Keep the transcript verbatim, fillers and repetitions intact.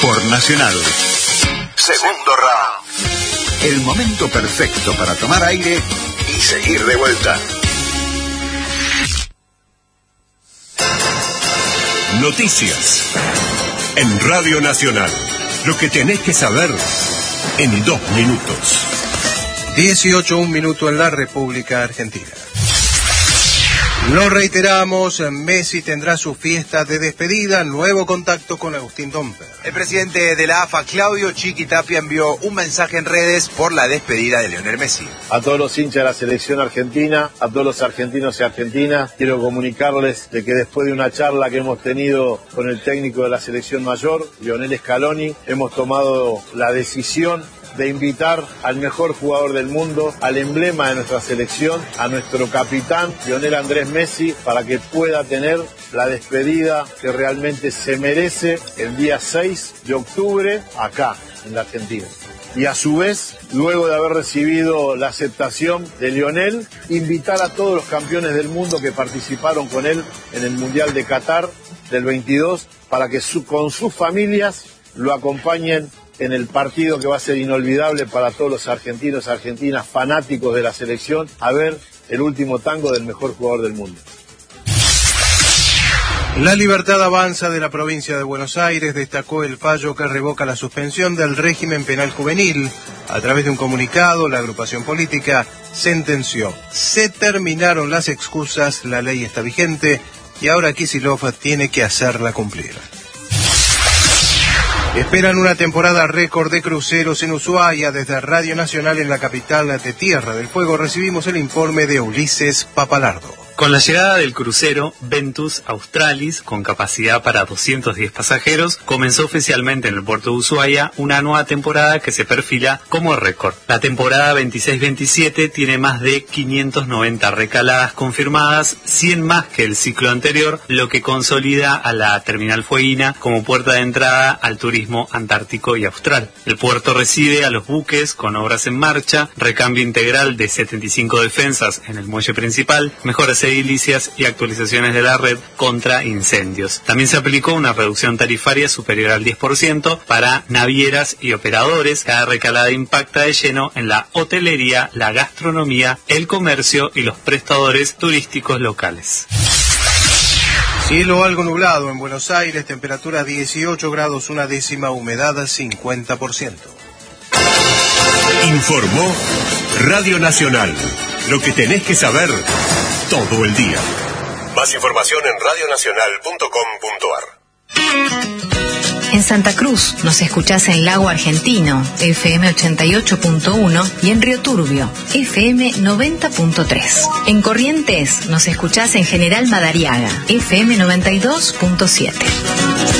por Nacional. Segundo round. El momento perfecto para tomar aire y seguir de vuelta. Noticias en Radio Nacional. Lo que tenés que saber en dos minutos. dieciocho, un minuto en la República Argentina. Lo reiteramos, Messi tendrá su fiesta de despedida, nuevo contacto con Agustín Domper. El presidente de la A F A, Claudio Chiqui Tapia, envió un mensaje en redes por la despedida de Lionel Messi. A todos los hinchas de la selección argentina, a todos los argentinos y argentinas, quiero comunicarles de que después de una charla que hemos tenido con el técnico de la selección mayor, Lionel Scaloni, hemos tomado la decisión de invitar al mejor jugador del mundo, al emblema de nuestra selección, a nuestro capitán, Lionel Andrés Messi, para que pueda tener la despedida que realmente se merece el día seis de octubre acá, en la Argentina. Y a su vez, luego de haber recibido la aceptación de Lionel, invitar a todos los campeones del mundo que participaron con él en el Mundial de Qatar del veintidós, para que su, con sus familias lo acompañen en el partido que va a ser inolvidable para todos los argentinos, argentinas, fanáticos de la selección, a ver el último tango del mejor jugador del mundo. La Libertad Avanza de la provincia de Buenos Aires destacó el fallo que revoca la suspensión del régimen penal juvenil. A través de un comunicado, la agrupación política sentenció: se terminaron las excusas, la ley está vigente y ahora Kicillof tiene que hacerla cumplir. Esperan una temporada récord de cruceros en Ushuaia. Desde Radio Nacional en la capital de Tierra del Fuego recibimos el informe de Ulises Papalardo. Con la llegada del crucero Ventus Australis, con capacidad para doscientos diez pasajeros, comenzó oficialmente en el puerto de Ushuaia una nueva temporada que se perfila como récord. La temporada veintiséis veintisiete tiene más de quinientas noventa recaladas confirmadas, cien más que el ciclo anterior, lo que consolida a la terminal fueguina como puerta de entrada al turismo antártico y austral. El puerto recibe a los buques con obras en marcha, recambio integral de setenta y cinco defensas en el muelle principal, mejores edilicias y actualizaciones de la red contra incendios. También se aplicó una reducción tarifaria superior al diez por ciento para navieras y operadores. Cada recalada impacta de lleno en la hotelería, la gastronomía, el comercio y los prestadores turísticos locales. Cielo algo nublado en Buenos Aires, temperatura dieciocho grados, una décima, humedad cincuenta por ciento. Informó Radio Nacional. Lo que tenés que saber todo el día. Más información en radio nacional punto com punto ar. En Santa Cruz nos escuchás en Lago Argentino, F M ochenta y ocho punto uno, y en Río Turbio, F M noventa punto tres. En Corrientes nos escuchás en General Madariaga, F M noventa y dos punto siete.